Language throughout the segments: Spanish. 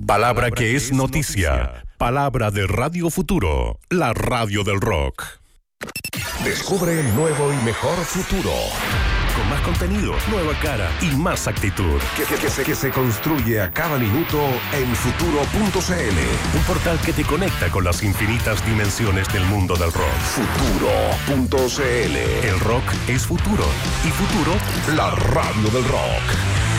Palabra que es noticia. Palabra de Radio Futuro, la radio del rock. Descubre el nuevo y mejor futuro. Con más contenido, nueva cara y más actitud. Que se construye a cada minuto en futuro.cl. Un portal que te conecta con las infinitas dimensiones del mundo del rock. Futuro.cl. El rock es futuro. Y futuro, la radio del rock.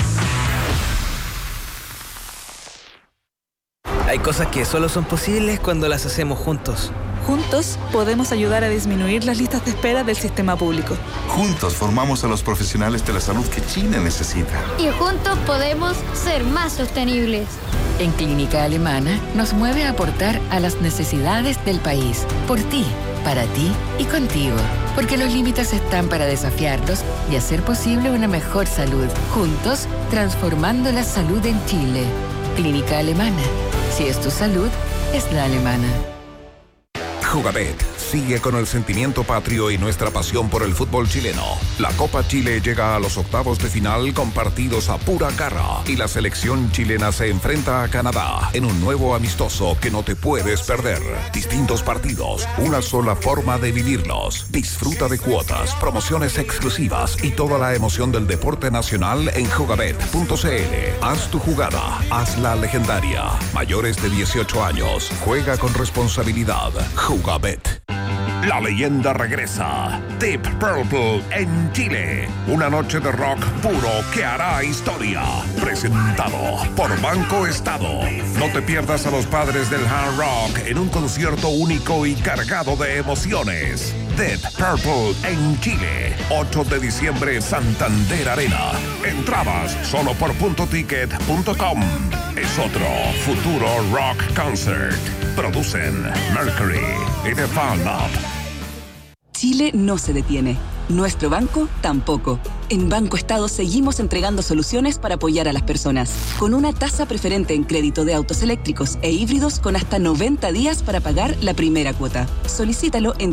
Hay cosas que solo son posibles cuando las hacemos juntos. Juntos podemos ayudar a disminuir las listas de espera del sistema público. Juntos formamos a los profesionales de la salud que Chile necesita. Y juntos podemos ser más sostenibles. En Clínica Alemana nos mueve a aportar a las necesidades del país. Por ti, para ti y contigo. Porque los límites están para desafiarlos y hacer posible una mejor salud. Juntos, transformando la salud en Chile. Clínica Alemana. Si es tu salud, es la alemana. Jugabet sigue con el sentimiento patrio y nuestra pasión por el fútbol chileno. La Copa Chile llega a los octavos de final con partidos a pura garra y la selección chilena se enfrenta a Canadá en un nuevo amistoso que no te puedes perder. Distintos partidos, una sola forma de vivirlos. Disfruta de cuotas, promociones exclusivas y toda la emoción del deporte nacional en jugabet.cl. Haz tu jugada, hazla legendaria. Mayores de 18 años, juega con responsabilidad. Jugabet. La leyenda regresa. Deep Purple en Chile. Una noche de rock puro que hará historia. Presentado por Banco Estado. No te pierdas a los padres del hard rock en un concierto único y cargado de emociones. Deep Purple en Chile. 8 de diciembre, Santander Arena. Entradas solo por puntoticket.com. Es otro futuro rock concert. Producen Mercury y The Fan Up. Chile no se detiene. Nuestro banco tampoco. En Banco Estado seguimos entregando soluciones para apoyar a las personas. Con una tasa preferente en crédito de autos eléctricos e híbridos con hasta 90 días para pagar la primera cuota. Solicítalo en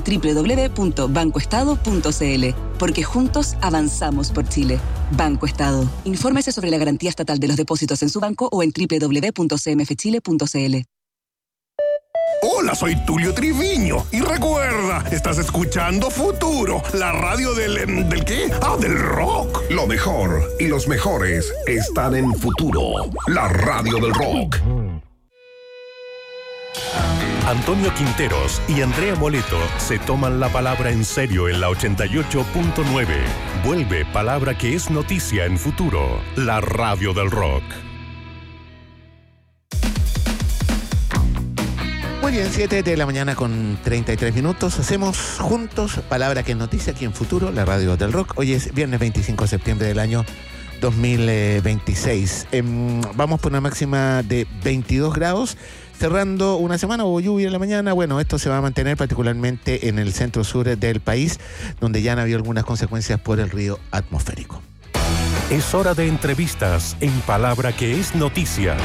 www.bancoestado.cl. Porque juntos avanzamos por Chile. Banco Estado. Infórmese sobre la garantía estatal de los depósitos en su banco o en www.cmfchile.cl. Hola, soy Tulio Triviño. Y recuerda, estás escuchando Futuro, la radio ¿del qué? Del rock. Lo mejor y los mejores están en Futuro, la radio del rock. Antonio Quinteros y Andrea Moleto se toman la palabra en serio en la 88.9. Vuelve Palabra que es noticia en Futuro, la radio del rock. Muy bien, 7 de la mañana con 33 minutos. Hacemos juntos Palabra que es noticia aquí en Futuro, la radio del rock. Hoy es viernes 25 de septiembre del año 2026. Vamos por una máxima de 22 grados, cerrando una semana. Hubo lluvia en la mañana. Bueno, esto se va a mantener particularmente en el centro-sur del país, donde ya han habido algunas consecuencias por el río atmosférico. Es hora de entrevistas en Palabra que es noticia.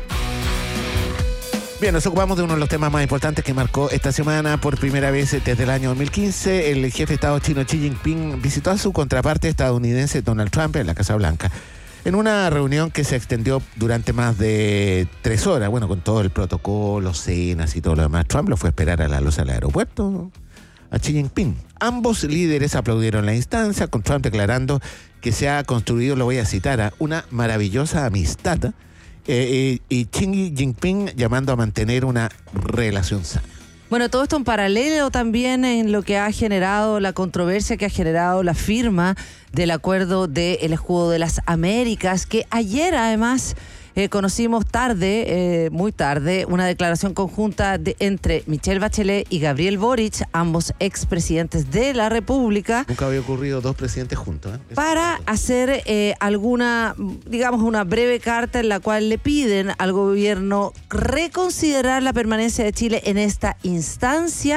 Bien, nos ocupamos de uno de los temas más importantes que marcó esta semana. Por primera vez desde el año 2015, el jefe de Estado chino Xi Jinping visitó a su contraparte estadounidense Donald Trump en la Casa Blanca, en una reunión que se extendió durante más de 3 horas, bueno, con todo el protocolo, cenas y todo lo demás. Trump lo fue a esperar a la luz al aeropuerto a Xi Jinping. Ambos líderes aplaudieron la instancia, con Trump declarando que se ha construido, lo voy a citar, una maravillosa amistad, y Xi Jinping llamando a mantener una relación sana. Bueno, todo esto en paralelo también en lo que ha generado la controversia que ha generado la firma del acuerdo del Escudo de las Américas, que ayer además conocimos tarde, muy tarde, una declaración conjunta entre Michelle Bachelet y Gabriel Boric, ambos expresidentes de la República. Nunca había ocurrido 2 presidentes juntos, para hacer alguna, digamos, una breve carta en la cual le piden al gobierno reconsiderar la permanencia de Chile en esta instancia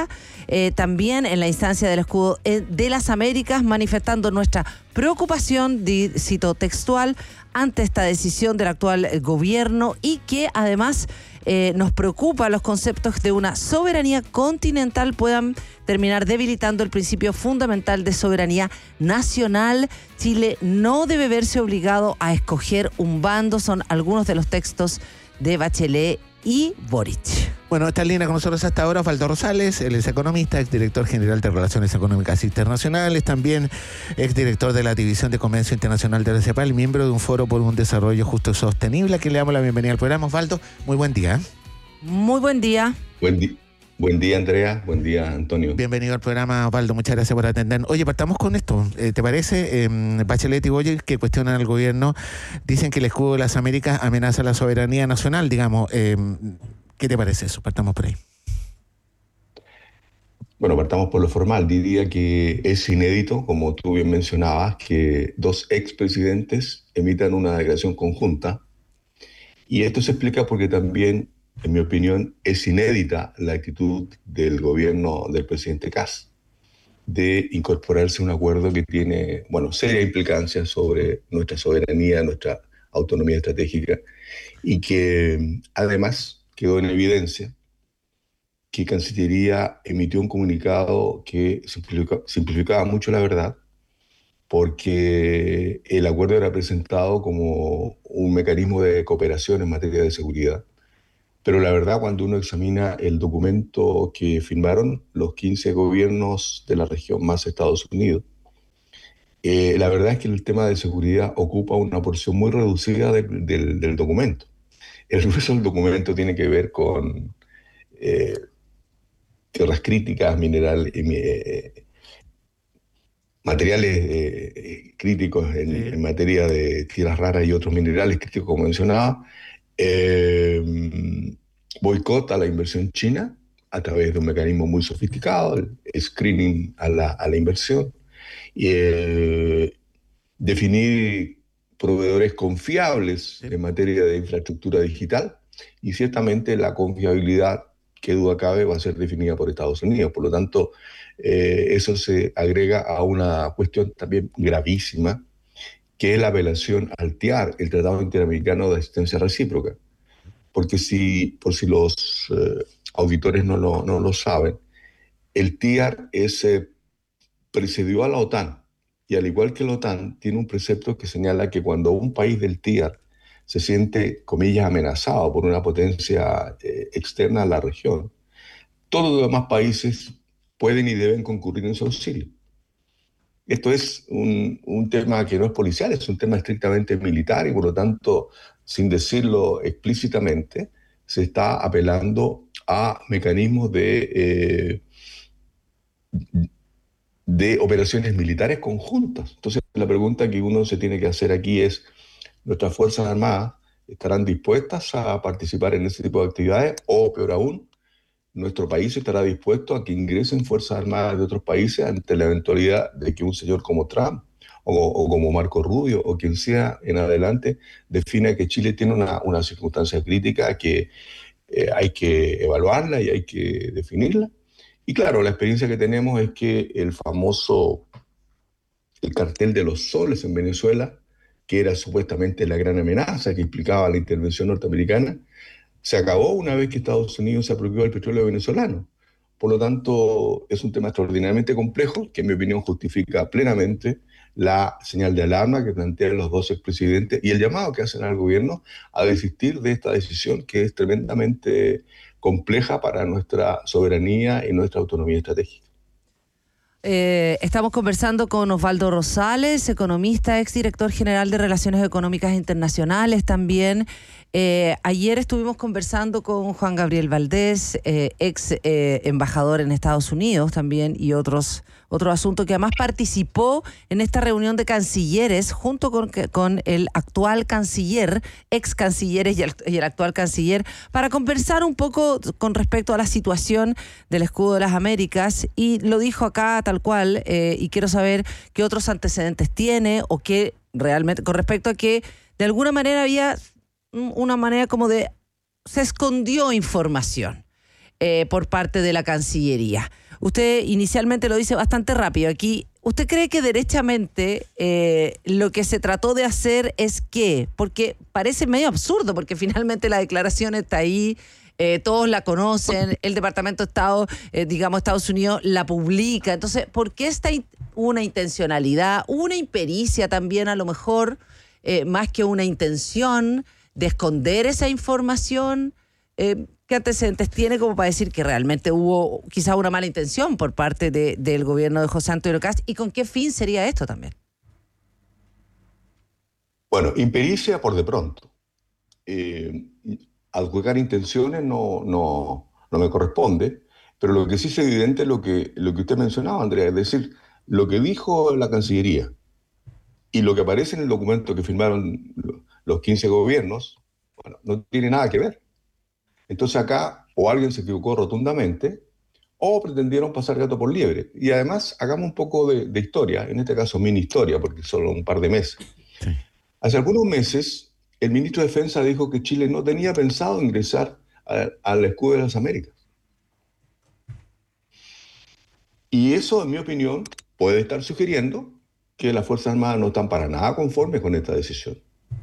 también en la instancia del escudo de las Américas, manifestando nuestra preocupación, cito textual, ante esta decisión del actual gobierno y que además nos preocupa los conceptos de una soberanía continental puedan terminar debilitando el principio fundamental de soberanía nacional. Chile no debe verse obligado a escoger un bando, son algunos de los textos de Bachelet y Boric. Bueno, está en línea con nosotros hasta ahora Osvaldo Rosales, él es economista, exdirector general de Relaciones Económicas Internacionales, también exdirector de la División de Comercio Internacional de la CEPAL, miembro de un foro por un desarrollo justo y sostenible. Aquí le damos la bienvenida al programa. Osvaldo, muy buen día. Muy buen día. Buen día, Andrea. Buen día, Antonio. Bienvenido al programa, Osvaldo. Muchas gracias por atender. Oye, partamos con esto. ¿Te parece? Bachelet y Boric, que cuestionan al gobierno, dicen que el escudo de las Américas amenaza la soberanía nacional, digamos. ¿Qué te parece eso? Partamos por ahí. Bueno, partamos por lo formal. Diría que es inédito, como tú bien mencionabas, que dos expresidentes emitan una declaración conjunta. Y esto se explica porque también, en mi opinión, es inédita la actitud del gobierno del presidente Kast de incorporarse a un acuerdo que tiene, serias implicancias sobre nuestra soberanía, nuestra autonomía estratégica, y que además quedó en evidencia que Cancillería emitió un comunicado que simplificaba mucho la verdad, porque el acuerdo era presentado como un mecanismo de cooperación en materia de seguridad. Pero la verdad, cuando uno examina el documento que firmaron los 15 gobiernos de la región más Estados Unidos, la verdad es que el tema de seguridad ocupa una porción muy reducida del documento. El grueso del documento tiene que ver con tierras críticas, materiales críticos en materia de tierras raras y otros minerales críticos, como mencionaba, boicot a la inversión china a través de un mecanismo muy sofisticado, el screening a la inversión, y definir proveedores confiables en materia de infraestructura digital, y ciertamente la confiabilidad, que duda cabe, va a ser definida por Estados Unidos. Por lo tanto, eso se agrega a una cuestión también gravísima, que es la apelación al TIAR, el Tratado Interamericano de Asistencia Recíproca. Porque por si los auditores no lo saben, el TIAR precedió a la OTAN, y al igual que la OTAN, tiene un precepto que señala que cuando un país del TIAR se siente, comillas, amenazado por una potencia externa a la región, todos los demás países pueden y deben concurrir en su auxilio. Esto es un tema que no es policial, es un tema estrictamente militar, y por lo tanto, sin decirlo explícitamente, se está apelando a mecanismos de operaciones militares conjuntas. Entonces, la pregunta que uno se tiene que hacer aquí es: ¿nuestras Fuerzas Armadas estarán dispuestas a participar en ese tipo de actividades? O, peor aún, ¿nuestro país estará dispuesto a que ingresen Fuerzas Armadas de otros países ante la eventualidad de que un señor como Trump o como Marco Rubio o quien sea en adelante defina que Chile tiene una circunstancia crítica que hay que evaluarla y hay que definirla? Y claro, la experiencia que tenemos es que el cartel de los soles en Venezuela, que era supuestamente la gran amenaza que implicaba la intervención norteamericana, se acabó una vez que Estados Unidos se apropió del petróleo venezolano. Por lo tanto, es un tema extraordinariamente complejo que, en mi opinión, justifica plenamente la señal de alarma que plantean los dos expresidentes y el llamado que hacen al gobierno a desistir de esta decisión que es tremendamente compleja para nuestra soberanía y nuestra autonomía estratégica. Estamos conversando con Osvaldo Rosales, economista, exdirector general de Relaciones Económicas Internacionales también. Ayer estuvimos conversando con Juan Gabriel Valdés, ex embajador en Estados Unidos también, y otro asunto, que además participó en esta reunión de cancilleres junto con el actual canciller, ex cancilleres y el actual canciller, para conversar un poco con respecto a la situación del escudo de las Américas, y lo dijo acá tal cual, y quiero saber qué otros antecedentes tiene, o qué realmente, con respecto a que de alguna manera había una manera como de se escondió información. por parte de la Cancillería. Usted inicialmente lo dice bastante rápido. Aquí, ¿usted cree que derechamente lo que se trató de hacer es qué? Porque parece medio absurdo, porque finalmente la declaración está ahí, todos la conocen, el Departamento de Estado, Estados Unidos la publica. Entonces, ¿por qué una intencionalidad, una impericia también a lo mejor, más que una intención de esconder esa información? ¿Qué antecedentes tiene como para decir que realmente hubo quizá una mala intención por parte del gobierno de José Antonio Kast? ¿Y con qué fin sería esto también? Bueno, impericia por de pronto. Adjudicar intenciones no me corresponde, pero lo que sí es evidente es lo que usted mencionaba, Andrea, es decir, lo que dijo la Cancillería y lo que aparece en el documento que firmaron los 15 gobiernos, bueno, no tiene nada que ver. Entonces acá o alguien se equivocó rotundamente o pretendieron pasar gato por liebre. Y además hagamos un poco de historia, en este caso mini historia, porque solo un par de meses. Sí. Hace algunos meses el ministro de Defensa dijo que Chile no tenía pensado ingresar al escudo de las Américas. Y eso, en mi opinión, puede estar sugiriendo que las Fuerzas Armadas no están para nada conformes con esta decisión.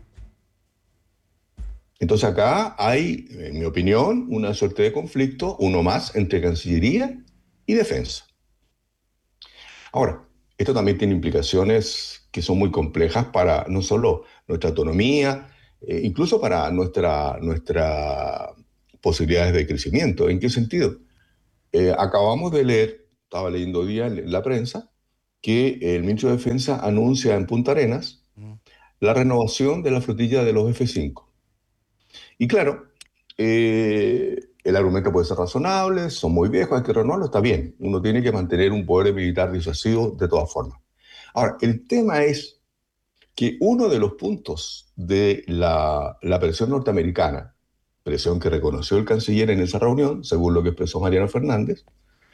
Entonces acá hay, en mi opinión, una suerte de conflicto, uno más, entre Cancillería y Defensa. Ahora, esto también tiene implicaciones que son muy complejas para no solo nuestra autonomía, incluso para nuestras posibilidades de crecimiento. ¿En qué sentido? Acabamos de leer, estaba leyendo hoy día en la prensa, que el ministro de Defensa anuncia en Punta Arenas la renovación de la flotilla de los F-5. Y claro, el argumento puede ser razonable, son muy viejos, hay que renovarlo, está bien. Uno tiene que mantener un poder militar disuasivo de todas formas. Ahora, el tema es que uno de los puntos de la presión norteamericana, presión que reconoció el canciller en esa reunión, según lo que expresó Mariano Fernández,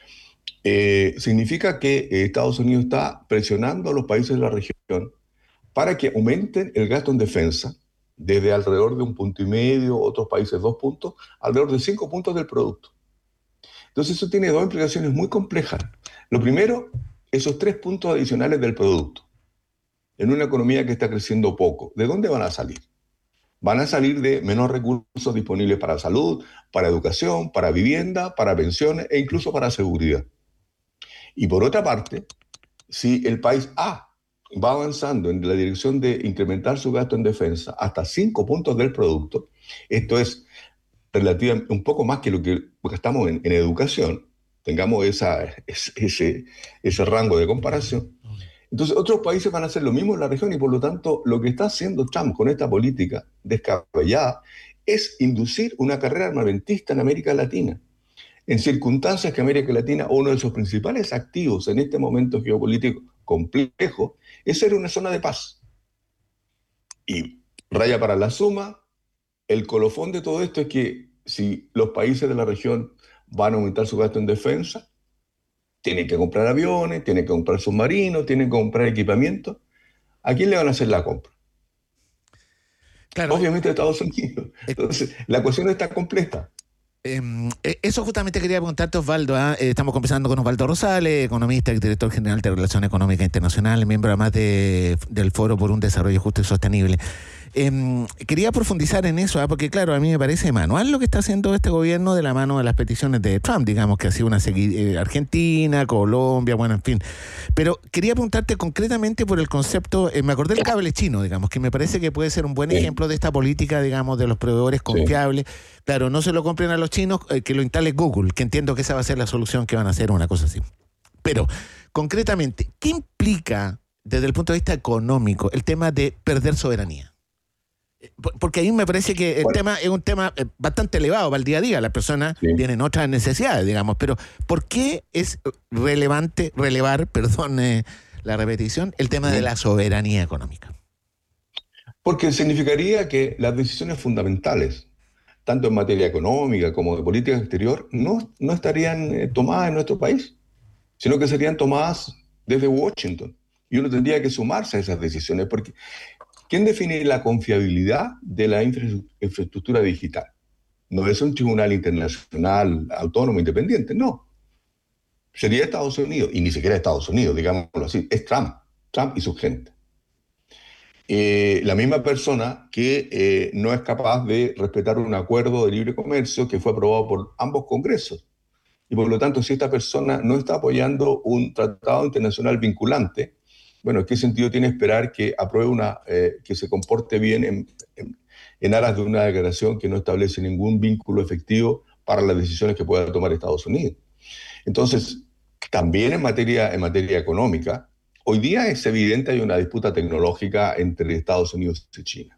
significa que Estados Unidos está presionando a los países de la región para que aumenten el gasto en defensa, desde alrededor de 1,5 puntos, otros países 2 puntos, alrededor de 5 puntos del producto. Entonces eso tiene dos implicaciones muy complejas. Lo primero, esos 3 puntos adicionales del producto, en una economía que está creciendo poco, ¿de dónde van a salir? Van a salir de menos recursos disponibles para salud, para educación, para vivienda, para pensiones e incluso para seguridad. Y por otra parte, si el país A va avanzando en la dirección de incrementar su gasto en defensa hasta 5 puntos del producto, esto es relativamente un poco más que lo que gastamos en educación, tengamos ese rango de comparación. Entonces otros países van a hacer lo mismo en la región y por lo tanto lo que está haciendo Trump con esta política descabellada es inducir una carrera armamentista en América Latina, en circunstancias que América Latina, uno de sus principales activos en este momento geopolítico complejo, es ser una zona de paz. Y raya para la suma, el colofón de todo esto es que si los países de la región van a aumentar su gasto en defensa, tienen que comprar aviones, tienen que comprar submarinos, tienen que comprar equipamiento. ¿A quién le van a hacer la compra? Claro. Obviamente a Estados Unidos. Entonces, la ecuación está completa. Eso justamente quería preguntarte, Osvaldo. Estamos conversando con Osvaldo Rosales, economista y director general de Relaciones Económicas Internacionales, miembro además del Foro por un Desarrollo Justo y Sostenible. Quería profundizar en eso, porque claro, a mí me parece manual lo que está haciendo este gobierno de la mano de las peticiones de Trump, digamos que ha sido una Argentina, Colombia, bueno, en fin. Pero quería preguntarte concretamente por el concepto, me acordé del cable chino, digamos, que me parece que puede ser un buen ejemplo de esta política, digamos, de los proveedores confiables. Claro, no se lo compren a los chinos, que lo instale Google, que entiendo que esa va a ser la solución que van a hacer, una cosa así. Pero, concretamente, ¿qué implica desde el punto de vista económico el tema de perder soberanía? Porque ahí me parece que el tema es un tema bastante elevado para el día a día. Las personas tienen otras necesidades, digamos. Pero ¿por qué es relevante relevar, la repetición, el tema de la soberanía económica? Porque significaría que las decisiones fundamentales, tanto en materia económica como de política exterior, no estarían tomadas en nuestro país, sino que serían tomadas desde Washington. Y uno tendría que sumarse a esas decisiones, porque ¿quién define la confiabilidad de la infraestructura digital? no es un tribunal internacional autónomo, independiente, no. Sería Estados Unidos, y ni siquiera Estados Unidos, digámoslo así, es Trump y su gente. La misma persona que no es capaz de respetar un acuerdo de libre comercio que fue aprobado por ambos congresos. Y por lo tanto, si esta persona no está apoyando un tratado internacional vinculante, bueno, ¿qué sentido tiene esperar que apruebe que se comporte bien en aras de una declaración que no establece ningún vínculo efectivo para las decisiones que pueda tomar Estados Unidos? Entonces, también en materia económica, hoy día es evidente hay una disputa tecnológica entre Estados Unidos y China.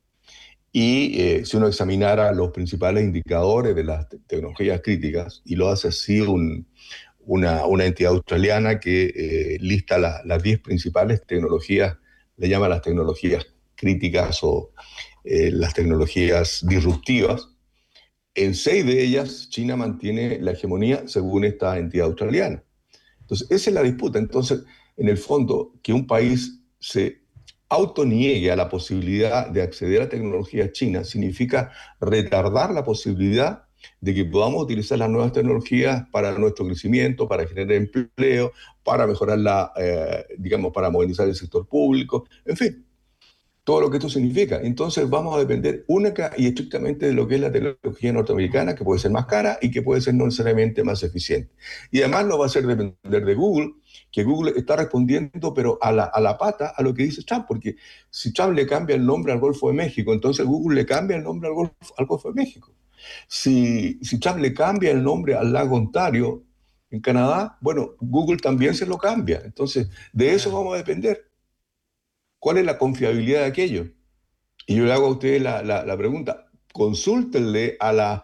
Y si uno examinara los principales indicadores de las tecnologías críticas, y lo hace así una entidad australiana que lista las 10 principales tecnologías, le llama las tecnologías críticas o las tecnologías disruptivas, en 6 de ellas China mantiene la hegemonía según esta entidad australiana. Entonces, esa es la disputa. Entonces, en el fondo, que un país se autoniegue a la posibilidad de acceder a tecnología china significa retardar la posibilidad de que podamos utilizar las nuevas tecnologías para nuestro crecimiento, para generar empleo, para mejorar para modernizar el sector público, en fin, todo lo que esto significa. Entonces vamos a depender única y estrictamente de lo que es la tecnología norteamericana, que puede ser más cara y que puede ser no necesariamente más eficiente. Y además no va a ser depender de Google, que Google está respondiendo, pero a la pata, a lo que dice Trump, porque si Trump le cambia el nombre al Golfo de México, entonces Google le cambia el nombre al Golfo de México. Si Trump le cambia el nombre al lago Ontario en Canadá, bueno, Google también se lo cambia. Entonces, de eso vamos a depender. ¿Cuál es la confiabilidad de aquello? Y yo le hago a ustedes la pregunta, consúltenle a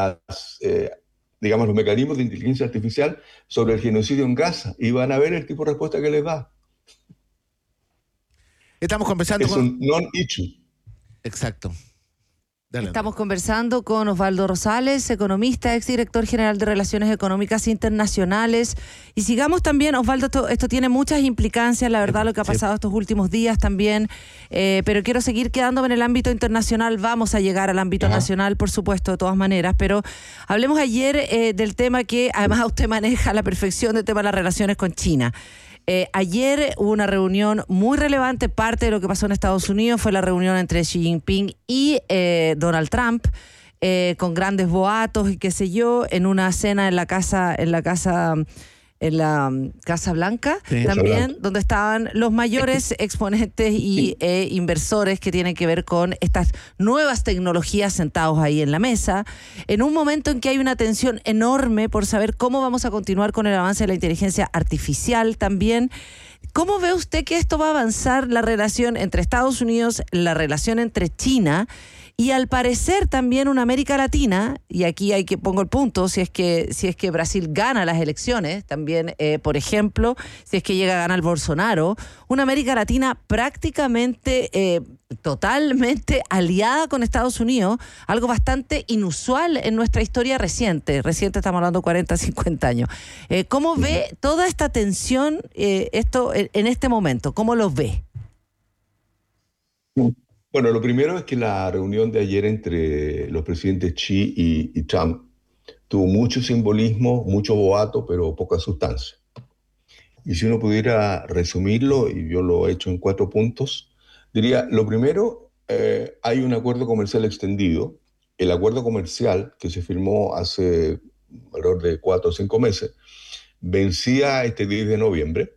los mecanismos de inteligencia artificial sobre el genocidio en Gaza y van a ver el tipo de respuesta que les da. Estamos conversando es un non-issue. Exacto. Dale. Estamos conversando con Osvaldo Rosales, economista, exdirector general de Relaciones Económicas Internacionales. Y sigamos también, Osvaldo, esto tiene muchas implicancias, la verdad, lo que ha pasado estos últimos días también, pero quiero seguir quedándome en el ámbito internacional. Vamos a llegar al ámbito nacional, por supuesto, de todas maneras, pero hablemos ayer del tema que además usted maneja a la perfección, del tema de las relaciones con China. Ayer hubo una reunión muy relevante, parte de lo que pasó en Estados Unidos fue la reunión entre Xi Jinping y Donald Trump, con grandes boatos y qué sé yo, en una cena en la Casa Blanca, sí, también, donde estaban los mayores exponentes y inversores que tienen que ver con estas nuevas tecnologías sentados ahí en la mesa, en un momento en que hay una tensión enorme por saber cómo vamos a continuar con el avance de la inteligencia artificial también. ¿Cómo ve usted que esto va a avanzar la relación entre Estados Unidos, la relación entre China y al parecer también una América Latina, y aquí pongo el punto, si es que Brasil gana las elecciones, también, por ejemplo, si es que llega a ganar Bolsonaro, una América Latina prácticamente totalmente aliada con Estados Unidos, algo bastante inusual en nuestra historia reciente estamos hablando 40, 50 años. ¿Cómo ve toda esta tensión, esto en este momento? ¿Cómo lo ve? Bueno, lo primero es que la reunión de ayer entre los presidentes Xi y Trump tuvo mucho simbolismo, mucho boato, pero poca sustancia. Y si uno pudiera resumirlo, y yo lo he hecho en 4 puntos, diría, lo primero, hay un acuerdo comercial extendido. El acuerdo comercial que se firmó hace alrededor de 4 o 5 meses vencía este 10 de noviembre.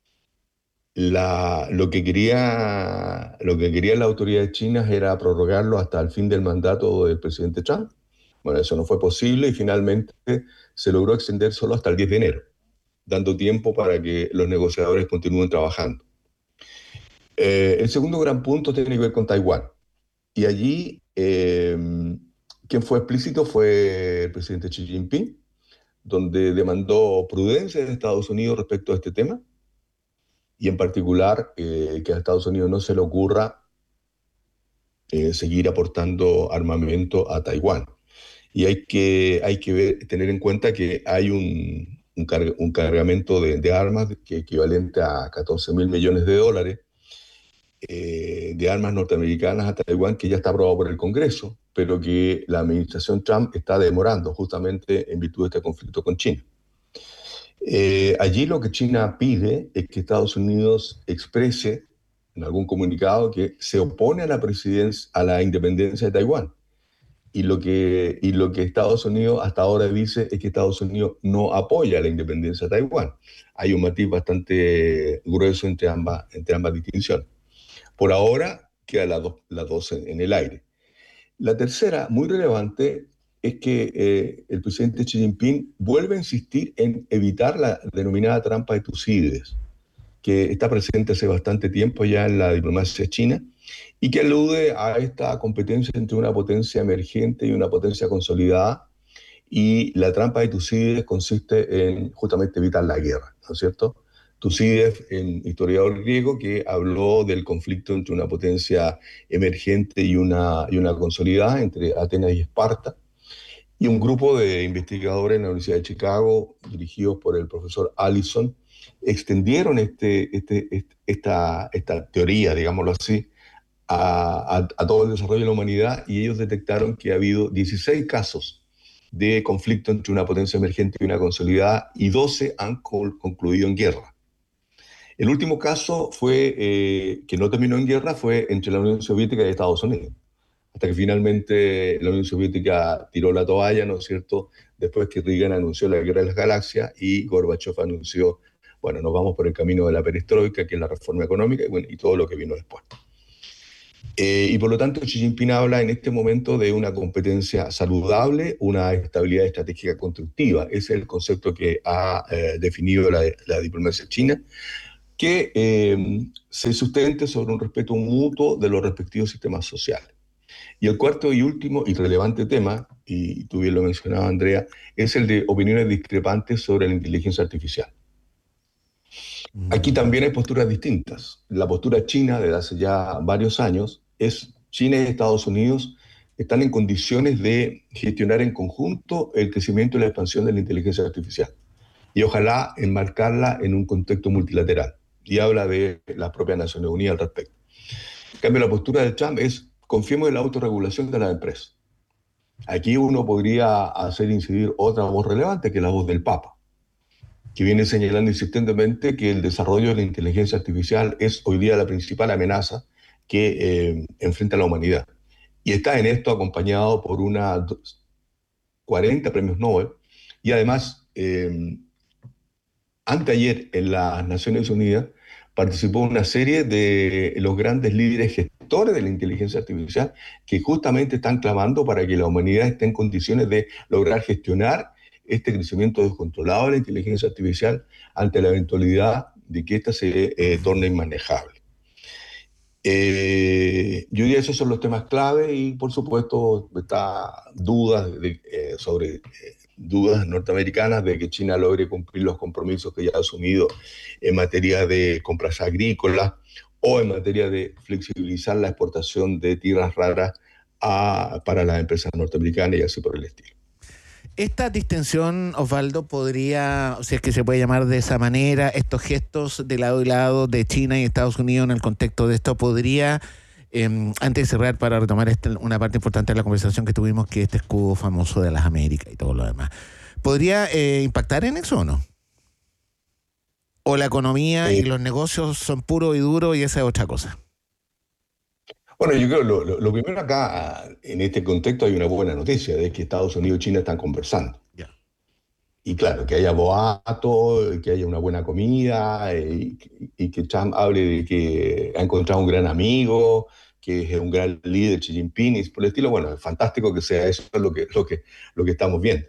Lo que querían las autoridades chinas era prorrogarlo hasta el fin del mandato del presidente Trump. Bueno, eso no fue posible y finalmente se logró extender solo hasta el 10 de enero, dando tiempo para que los negociadores continúen trabajando. El segundo gran punto tiene que ver con Taiwán. Y allí, quien fue explícito fue el presidente Xi Jinping, donde demandó prudencia de Estados Unidos respecto a este tema, y en particular que a Estados Unidos no se le ocurra seguir aportando armamento a Taiwán. Y hay que tener en cuenta que hay un cargamento de armas que equivalente a $14.000 millones, de armas norteamericanas a Taiwán, que ya está aprobado por el Congreso, pero que la administración Trump está demorando justamente en virtud de este conflicto con China. Allí lo que China pide es que Estados Unidos exprese en algún comunicado que se opone a la independencia de Taiwán. Y lo que Estados Unidos hasta ahora dice es que Estados Unidos no apoya la independencia de Taiwán. Hay un matiz bastante grueso entre ambas distinciones. Por ahora quedan las dos en el aire. La tercera, muy relevante, es que el presidente Xi Jinping vuelve a insistir en evitar la denominada trampa de Tucídides, que está presente hace bastante tiempo ya en la diplomacia china y que alude a esta competencia entre una potencia emergente y una potencia consolidada. Y la trampa de Tucídides consiste en justamente evitar la guerra, ¿no es cierto? Tucídides, un historiador griego que habló del conflicto entre una potencia emergente y una consolidada entre Atenas y Esparta. Y un grupo de investigadores en la Universidad de Chicago, dirigidos por el profesor Allison, extendieron esta teoría, digámoslo así, a todo el desarrollo de la humanidad, y ellos detectaron que ha habido 16 casos de conflicto entre una potencia emergente y una consolidada, y 12 han concluido en guerra. El último caso que no terminó en guerra fue entre la Unión Soviética y Estados Unidos, hasta que finalmente la Unión Soviética tiró la toalla, ¿no es cierto?, después que Reagan anunció la guerra de las galaxias y Gorbachev anunció, bueno, nos vamos por el camino de la perestroika, que es la reforma económica, y todo lo que vino después. Y por lo tanto, Xi Jinping habla en este momento de una competencia saludable, una estabilidad estratégica constructiva. Ese es el concepto que ha definido la diplomacia china, que se sustente sobre un respeto mutuo de los respectivos sistemas sociales. Y el cuarto y último y relevante tema, y tú bien lo mencionabas, Andrea, es el de opiniones discrepantes sobre la inteligencia artificial. Aquí también hay posturas distintas. La postura china desde hace ya varios años es China y Estados Unidos están en condiciones de gestionar en conjunto el crecimiento y la expansión de la inteligencia artificial y ojalá enmarcarla en un contexto multilateral. Y habla de las propias Naciones Unidas al respecto. En cambio, la postura de Trump es confiemos en la autorregulación de las empresas. Aquí uno podría hacer incidir otra voz relevante, que es la voz del Papa, que viene señalando insistentemente que el desarrollo de la inteligencia artificial es hoy día la principal amenaza que enfrenta la humanidad. Y está en esto acompañado por 40 premios Nobel, y además, anteayer en las Naciones Unidas participó una serie de los grandes líderes gestores de la inteligencia artificial que justamente están clamando para que la humanidad esté en condiciones de lograr gestionar este crecimiento descontrolado de la inteligencia artificial ante la eventualidad de que ésta se torne inmanejable. Yo diría que esos son los temas clave y, por supuesto, está sobre dudas norteamericanas de que China logre cumplir los compromisos que ya ha asumido en materia de compras agrícolas o en materia de flexibilizar la exportación de tierras raras para las empresas norteamericanas y así por el estilo. Esta distinción, Osvaldo, podría, si es que se puede llamar de esa manera, estos gestos de lado y lado de China y Estados Unidos en el contexto de esto, podría, antes de cerrar, para retomar una parte importante de la conversación que tuvimos, que este escudo famoso de las Américas y todo lo demás, ¿podría impactar en eso o no? ¿O la economía y los negocios son puros y duros y esa es otra cosa? Bueno, yo creo lo primero acá, en este contexto, hay una buena noticia, de que Estados Unidos y China están conversando. Yeah. Y claro, que haya boato, que haya una buena comida, y que Trump hable de que ha encontrado un gran amigo, que es un gran líder, Xi Jinping, y por el estilo. Bueno, es fantástico que sea eso lo que estamos viendo.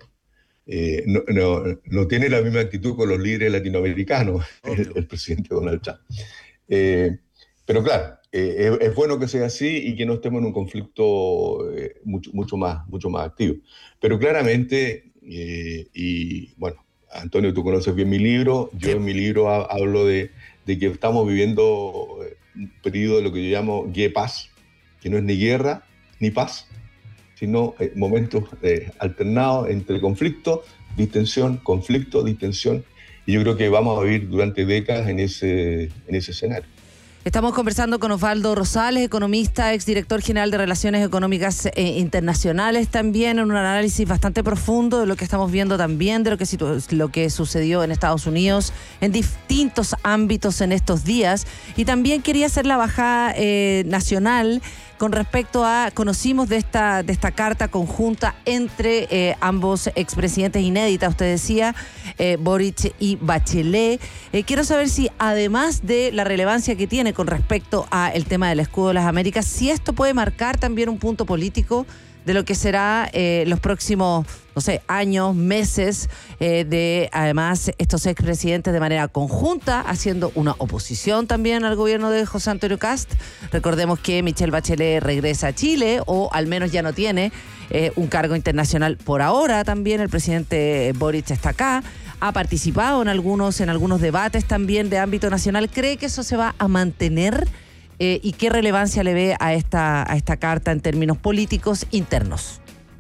No tiene la misma actitud con los líderes latinoamericanos, el presidente Donald Trump. Pero claro, es bueno que sea así y que no estemos en un conflicto mucho más activo. Pero claramente, y bueno, Antonio, tú conoces bien mi libro. Yo en mi libro hablo de que estamos viviendo un periodo de lo que yo llamo paz, que no es ni guerra ni paz, sino momentos alternados entre conflicto, distensión, conflicto, distensión. Y yo creo que vamos a vivir durante décadas en ese escenario. Estamos conversando con Osvaldo Rosales, economista, exdirector general de Relaciones Económicas Internacionales, también en un análisis bastante profundo de lo que estamos viendo también, de lo que sucedió en Estados Unidos en distintos ámbitos en estos días. Y también quería hacer la bajada nacional con respecto a, conocimos de esta carta conjunta entre ambos expresidentes inédita, usted decía, Boric y Bachelet. Quiero saber si, además de la relevancia que tiene con respecto al tema del escudo de las Américas, si esto puede marcar también un punto político de lo que será los próximos, no sé, años, meses, de además estos expresidentes de manera conjunta haciendo una oposición también al gobierno de José Antonio Kast. Recordemos que Michelle Bachelet regresa a Chile, o al menos ya no tiene un cargo internacional por ahora. También el presidente Boric está acá, ha participado en algunos debates también de ámbito nacional. ¿Cree que eso se va a mantener? ¿Y qué relevancia le ve a esta carta en términos políticos internos?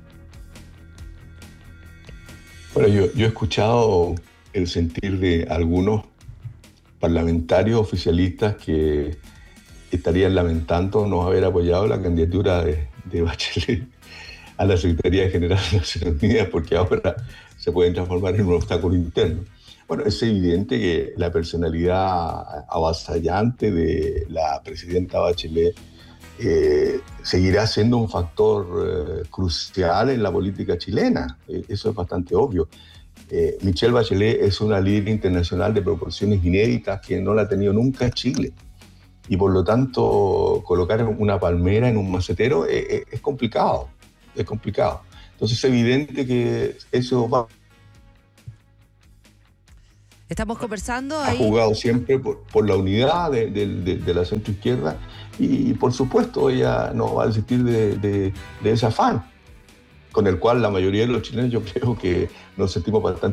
Bueno, yo he escuchado el sentir de algunos parlamentarios oficialistas que estarían lamentando no haber apoyado la candidatura de Bachelet a la Secretaría General de Naciones Unidas, porque ahora se pueden transformar en un obstáculo interno. Bueno, es evidente que la personalidad avasallante de la presidenta Bachelet seguirá siendo un factor crucial en la política chilena. Eso es bastante obvio. Michelle Bachelet es una líder internacional de proporciones inéditas que no la ha tenido nunca Chile. Y por lo tanto, colocar una palmera en un macetero es complicado. Es complicado. Entonces es evidente que eso va. Estamos conversando ahí. Ha jugado siempre por la unidad de la centroizquierda y por supuesto ella no va a desistir de ese afán con el cual la mayoría de los chilenos, yo creo que nos sentimos bastante